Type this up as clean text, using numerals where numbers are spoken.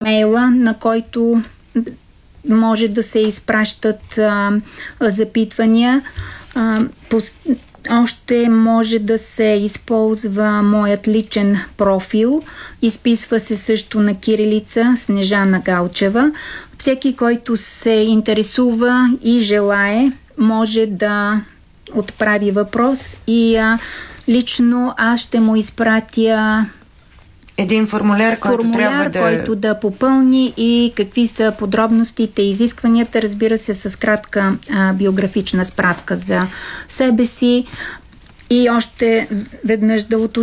имейла, на който може да се изпращат запитвания. Още може да се използва моят личен профил. Изписва се също на кирилица Снежана Галчева. Всеки, който се интересува и желае, може да отправи въпрос и лично аз ще му изпратя един формуляр, който да попълни и какви са подробностите и изискванията, разбира се, с кратка биографична справка за себе си. И още веднъж да уточня,